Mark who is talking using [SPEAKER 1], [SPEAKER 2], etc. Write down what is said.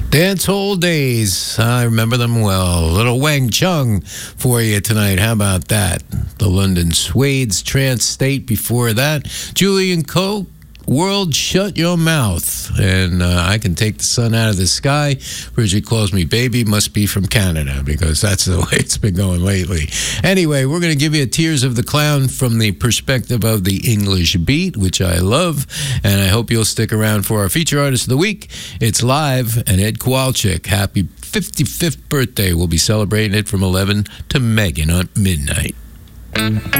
[SPEAKER 1] Dance Hall Days. I remember them well. Little Wang Chung for you tonight. How about that? The London Suedes, Trance State before that. Julian Coe, World Shut Your Mouth. And I Can Take the Sun Out of the Sky. Bridget calls me baby. Must be from Canada because that's the way it's been going lately. Anyway, we're going to give you Tears of the Clown from the perspective of the English beat, which I love. And I hope you'll stick around for our feature artist of the week. It's live, and Ed Kowalczyk. Happy 55th birthday. We'll be celebrating it from 11 to Megan at midnight.